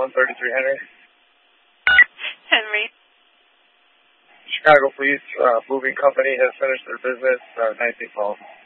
133 Henry. Henry. Chicago Police Moving Company has finished their business. 19 calls.